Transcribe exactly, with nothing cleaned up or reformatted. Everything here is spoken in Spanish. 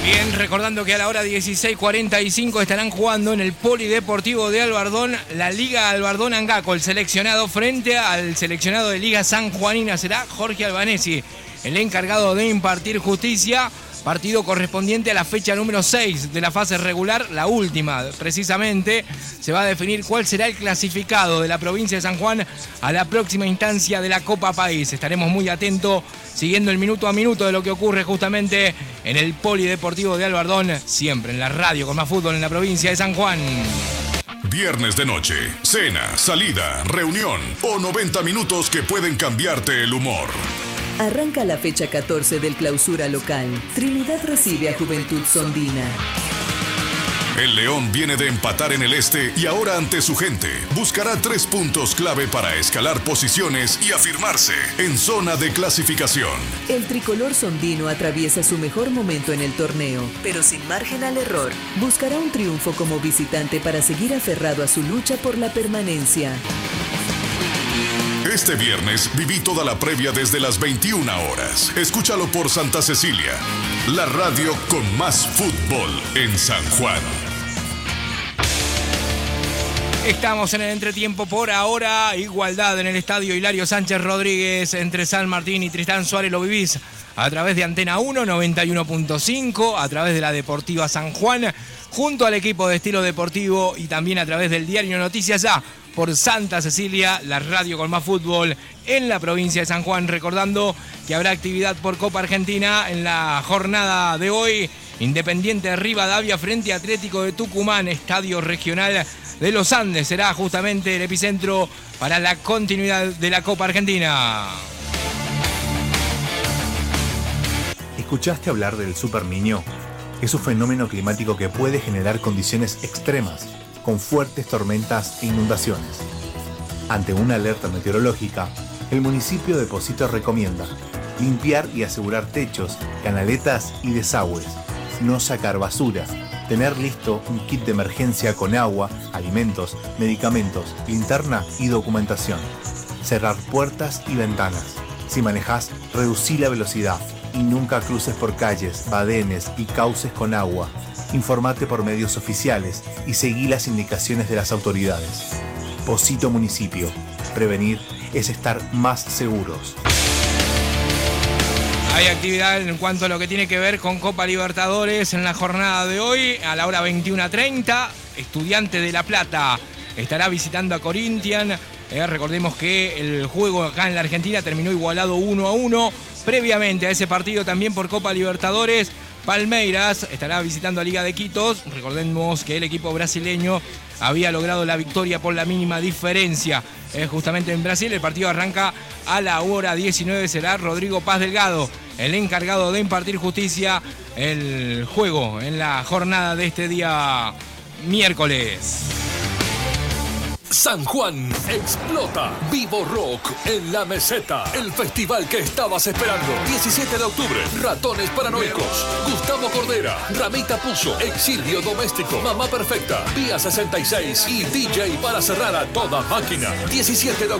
Bien, recordando que a la hora dieciséis cuarenta y cinco estarán jugando en el Polideportivo de Albardón la Liga Albardón Angaco. El seleccionado frente al seleccionado de Liga Sanjuanina será Jorge Albanesi, el encargado de impartir justicia. Partido correspondiente a la fecha número seis de la fase regular, la última precisamente. Se va a definir cuál será el clasificado de la provincia de San Juan a la próxima instancia de la Copa País. Estaremos muy atentos, siguiendo el minuto a minuto de lo que ocurre justamente en el Polideportivo de Albardón, siempre en la radio con más fútbol en la provincia de San Juan. Viernes de noche, cena, salida, reunión o noventa minutos que pueden cambiarte el humor. Arranca la fecha catorce del clausura local. Trinidad recibe a Juventud Sondina. El León viene de empatar en el este y ahora ante su gente buscará tres puntos clave para escalar posiciones y afirmarse en zona de clasificación. El tricolor sondino atraviesa su mejor momento en el torneo, pero sin margen al error. Buscará un triunfo como visitante para seguir aferrado a su lucha por la permanencia. Este viernes viví toda la previa desde las veintiuna horas. Escúchalo por Santa Cecilia, la radio con más fútbol en San Juan. Estamos en el entretiempo por ahora. Igualdad en el estadio Hilario Sánchez Rodríguez entre San Martín y Tristán Suárez. Lo vivís a través de Antena uno, noventa y uno punto cinco, a través de la Deportiva San Juan, junto al equipo de Estilo Deportivo y también a través del diario Noticias Ya por Santa Cecilia, la radio con más fútbol en la provincia de San Juan. Recordando que habrá actividad por Copa Argentina en la jornada de hoy. Independiente de Rivadavia frente a Atlético de Tucumán, estadio regional de los Andes. Será justamente el epicentro para la continuidad de la Copa Argentina. ¿Escuchaste hablar del Super Niño? Es un fenómeno climático que puede generar condiciones extremas, con fuertes tormentas e inundaciones. Ante una alerta meteorológica, el municipio de Pocito recomienda limpiar y asegurar techos, canaletas y desagües, no sacar basura, tener listo un kit de emergencia con agua, alimentos, medicamentos, linterna y documentación, cerrar puertas y ventanas. Si manejás, reducí la velocidad y nunca cruces por calles, badenes y cauces con agua. Informate por medios oficiales y seguí las indicaciones de las autoridades. Pocito Municipio. Prevenir es estar más seguros. Hay actividad en cuanto a lo que tiene que ver con Copa Libertadores en la jornada de hoy. A la hora veintiuna treinta, Estudiante de La Plata estará visitando a Corinthians. Eh, recordemos que el juego acá en la Argentina terminó igualado uno a uno. Previamente a ese partido también por Copa Libertadores, Palmeiras estará visitando a Liga de Quitos. Recordemos que el equipo brasileño había logrado la victoria por la mínima diferencia. Eh, justamente en Brasil el partido arranca a la hora diecinueve. Será Rodrigo Paz Delgado el encargado de impartir justicia el juego en la jornada de este día miércoles. San Juan explota. Vivo Rock en la Meseta. El festival que estabas esperando. diecisiete de octubre. Ratones Paranoicos. Gustavo Cordera. Ramita Puzo. Exilio Doméstico. Mamá Perfecta. Vía sesenta y seis. Y D J para cerrar a toda máquina. diecisiete de octubre.